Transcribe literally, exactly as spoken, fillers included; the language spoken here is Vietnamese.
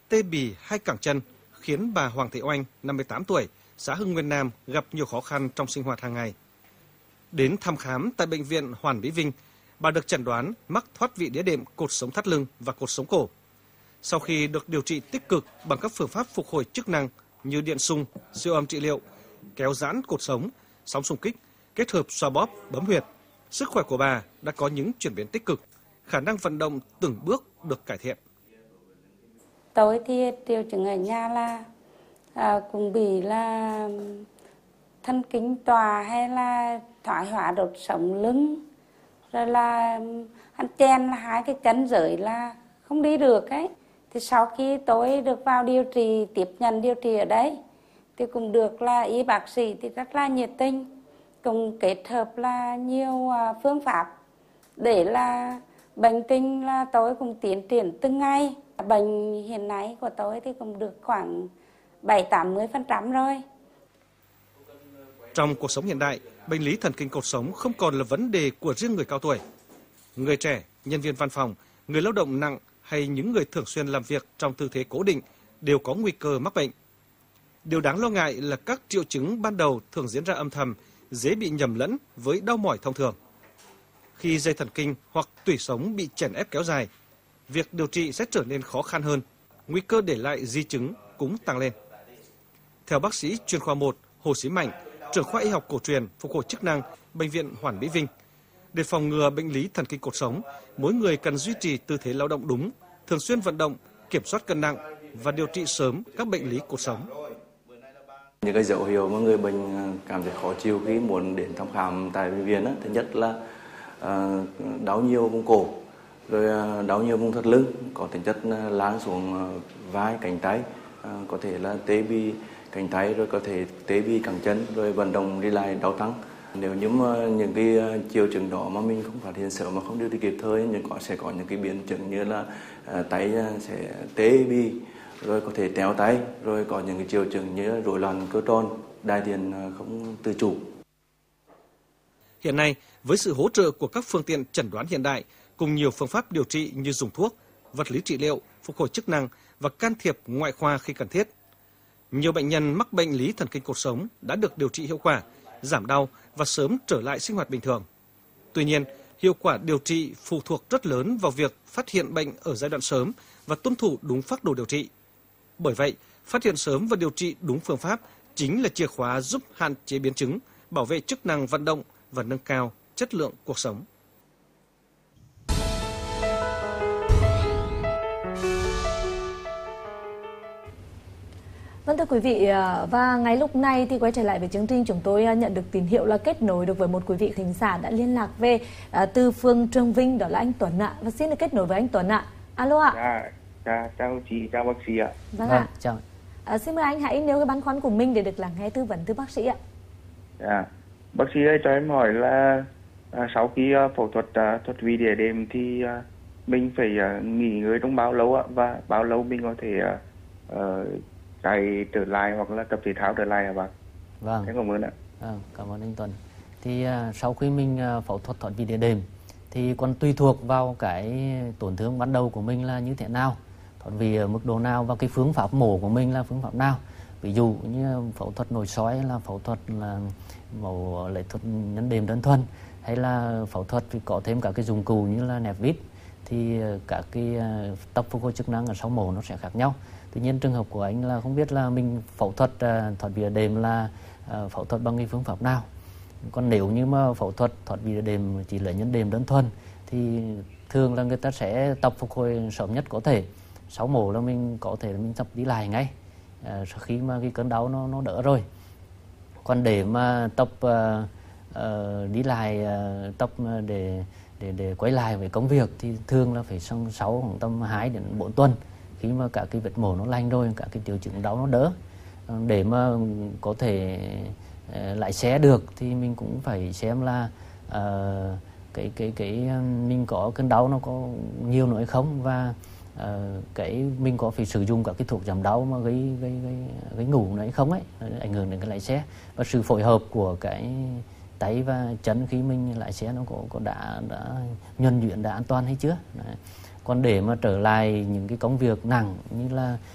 tê bì hai cẳng chân khiến bà Hoàng Thị Oanh, năm mươi tám tuổi, xã Hưng Nguyên Nam gặp nhiều khó khăn trong sinh hoạt hàng ngày. Đến thăm khám tại bệnh viện Hoàn Mỹ Vinh, bà được chẩn đoán mắc thoát vị đĩa đệm cột sống thắt lưng và cột sống cổ. Sau khi được điều trị tích cực bằng các phương pháp phục hồi chức năng như điện xung, siêu âm trị liệu, kéo giãn cột sống, sóng xung kích, kết hợp xoa bóp, bấm huyệt, sức khỏe của bà đã có những chuyển biến tích cực, khả năng vận động từng bước được cải thiện. Tôi thì triệu chứng ở nhà là à, cũng bị là thần kinh tòa hay là thoái hóa đột sống lưng, rồi là hắn chen là hai cái chân dưới là không đi được ấy. Thì sau khi tôi được vào điều trị, tiếp nhận điều trị ở đấy, thì cũng được là y bác sĩ thì rất là nhiệt tình, cùng kết hợp là nhiều phương pháp để là bệnh tình là tôi cũng tiến triển từng ngày. Bệnh hiện nay của tôi thì cũng được khoảng bảy mươi tám mươi phần trăm rồi. Trong cuộc sống hiện đại, bệnh lý thần kinh cột sống không còn là vấn đề của riêng người cao tuổi. Người trẻ, nhân viên văn phòng, người lao động nặng hay những người thường xuyên làm việc trong tư thế cố định đều có nguy cơ mắc bệnh. Điều đáng lo ngại là các triệu chứng ban đầu thường diễn ra âm thầm, dễ bị nhầm lẫn với đau mỏi thông thường. Khi dây thần kinh hoặc tủy sống bị chèn ép kéo dài, việc điều trị sẽ trở nên khó khăn hơn, nguy cơ để lại di chứng cũng tăng lên. Theo bác sĩ chuyên khoa một Hồ Sĩ Mạnh, trưởng khoa y học cổ truyền phục hồi chức năng, bệnh viện Hoàn Mỹ Vinh, để phòng ngừa bệnh lý thần kinh cột sống, mỗi người cần duy trì tư thế lao động đúng, thường xuyên vận động, kiểm soát cân nặng và điều trị sớm các bệnh lý cột sống. Những cái dấu hiệu mà người bệnh cảm thấy khó chịu khi muốn đến thăm khám tại bệnh viện đó, thứ nhất là uh, đau nhiều vùng cổ, rồi uh, đau nhiều vùng thắt lưng, có tính chất uh, lan xuống uh, vai, cánh tay, uh, có thể là tê bì cánh tay, rồi có thể tê bì cẳng chân, rồi vận động đi lại đau tăng. Nếu như mà những cái triệu chứng đó mà mình không phát hiện sớm mà không điều trị kịp thời, nhưng có sẽ có những cái biến chứng như là uh, tay sẽ tê bì, rồi có thể téo tay, rồi có những cái triệu chứng như rối loạn cơ tròn, đại tiện không tự chủ. Hiện nay, với sự hỗ trợ của các phương tiện chẩn đoán hiện đại cùng nhiều phương pháp điều trị như dùng thuốc, vật lý trị liệu, phục hồi chức năng và can thiệp ngoại khoa khi cần thiết, nhiều bệnh nhân mắc bệnh lý thần kinh cột sống đã được điều trị hiệu quả, giảm đau và sớm trở lại sinh hoạt bình thường. Tuy nhiên, hiệu quả điều trị phụ thuộc rất lớn vào việc phát hiện bệnh ở giai đoạn sớm và tuân thủ đúng phác đồ điều trị. Bởi vậy, phát hiện sớm và điều trị đúng phương pháp chính là chìa khóa giúp hạn chế biến chứng, bảo vệ chức năng vận động và nâng cao chất lượng cuộc sống. Vâng thưa quý vị, và ngay lúc này thì quay trở lại với chương trình, chúng tôi nhận được tín hiệu là kết nối được với một quý vị thính giả đã liên lạc về từ phường Trường Vinh, đó là anh Tuấn ạ. Và xin được kết nối với anh Tuấn ạ. Alo ạ. Dạ, dạ, chào chị, chào bác sĩ ạ. Vâng ạ. Chào. À, xin mời anh hãy nêu cái băn khoăn của mình để được lắng nghe tư vấn từ bác sĩ ạ. Dạ, bác sĩ ơi cho em hỏi là à, sau khi à, phẫu thuật à, thuật vị đĩa đệm thì à, mình phải à, nghỉ ngơi trong bao lâu ạ, và bao lâu mình có thể à, à, chạy trở lại hoặc là tập thể thao trở lại hả bác? Vâng. Em cảm ơn ạ. À, cảm ơn anh Tuấn. Thì uh, sau khi mình uh, phẫu thuật thoát vị đĩa đệm thì còn tùy thuộc vào cái tổn thương ban đầu của mình là như thế nào, thoát vị ở mức độ nào và cái phương pháp mổ của mình là phương pháp nào. Ví dụ như phẫu thuật nội soi là phẫu thuật là mổ lấy thuật nhân đệm đơn thuần, hay là phẫu thuật thì có thêm cả cái dụng cụ như là nẹp vít, thì các cái uh, tập phục hồi chức năng ở sau mổ nó sẽ khác nhau. Tuy nhiên trường hợp của anh là không biết là mình phẫu thuật uh, thoát vị đĩa đệm là uh, phẫu thuật bằng cái phương pháp nào. Còn nếu như mà phẫu thuật thoát vị đĩa đệm chỉ lấy nhân đệm đơn thuần thì thường là người ta sẽ tập phục hồi sớm nhất có thể. Sau mổ là mình có thể là mình tập đi lại ngay uh, sau khi mà cái cơn đau nó nó đỡ rồi. Còn để mà tập uh, uh, đi lại uh, tập để để để quay lại với công việc thì thường là phải sau sáu khoảng tầm hai đến bốn tuần, khi mà cả cái vết mổ nó lành rồi, cả cái triệu chứng đau nó đỡ. Để mà có thể uh, lái xe được thì mình cũng phải xem là uh, cái cái cái mình có cơn đau nó có nhiều nữa hay không, và uh, cái mình có phải sử dụng các cái thuốc giảm đau mà gây gây gây gây ngủ nữa hay không ấy, ảnh hưởng đến cái lái xe, và sự phối hợp của cái tay và chân khi mình lái xe nó có có đã đã nhuần nhuyễn, đã an toàn hay chưa. Đấy. Còn để mà trở lại những cái công việc nặng như là